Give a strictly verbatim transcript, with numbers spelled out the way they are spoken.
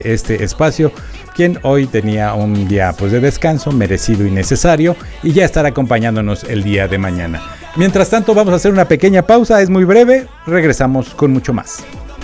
este espacio, quien hoy tenía un día pues de descanso merecido y necesario, y ya estará acompañándonos el día de mañana. Mientras tanto, vamos a hacer una pequeña pausa, es muy breve, regresamos con mucho más.